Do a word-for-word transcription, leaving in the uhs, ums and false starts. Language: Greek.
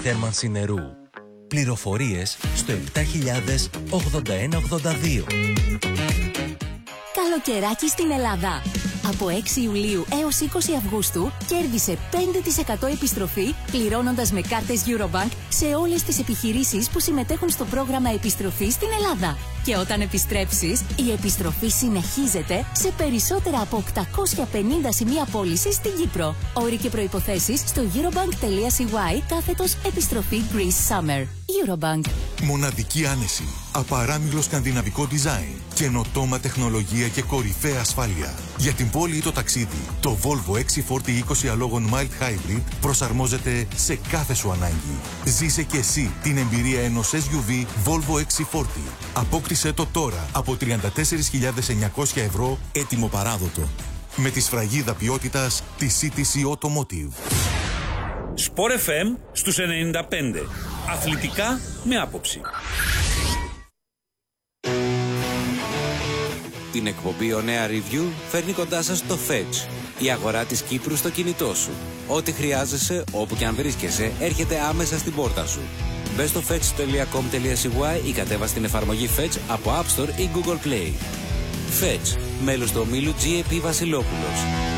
θέρμανση νερού. Πληροφορίες στο επτά χιλιάδες ογδόντα ένα ογδόντα δύο. Καλοκαιράκι στην Ελλάδα. Από έξι Ιουλίου έως είκοσι Αυγούστου κέρδισε πέντε τοις εκατό επιστροφή πληρώνοντας με κάρτες Eurobank σε όλες τις επιχειρήσεις που συμμετέχουν στο πρόγραμμα επιστροφής στην Ελλάδα. Και όταν επιστρέψεις, η επιστροφή συνεχίζεται σε περισσότερα από οκτακόσια πενήντα σημεία πώλησης στην Κύπρο. Όροι και προϋποθέσεις στο eurobank.cy κάθετος επιστροφή Greece Summer. Eurobank. Μοναδική άνεση, απαράμιλο σκανδιναβικό design, καινοτόμα τεχνολογία και κορυφαία ασφάλεια. Για την πόλη ή το ταξίδι, το Volvo εξ φορτι είκοσι αλόγων Mild Hybrid προσαρμόζεται σε κάθε σου ανάγκη. Ζήσε και εσύ την εμπειρία ενός ες γιου βι Volvo εξ φορτι. Απόκτησέ το τώρα από τριάντα τέσσερις χιλιάδες εννιακόσια ευρώ έτοιμο παράδοτο. Με τη σφραγίδα ποιότητας της σι τι σι Automotive. Sport εφ εμ στους ενενήντα πέντε. Αθλητικά με άποψη. Την εκπομπή Ο Νέα Review φέρνει κοντά σας το Fetch, η αγορά της Κύπρου στο κινητό σου. Ό,τι χρειάζεσαι, όπου και αν βρίσκεσαι, έρχεται άμεσα στην πόρτα σου. Μπες στο fetch τελεία κομ τελεία σι γουάι ή κατέβα την εφαρμογή Fetch από App Store ή Google Play. Fetch, μέλος του ομίλου τζι έι πι Βασιλόπουλος.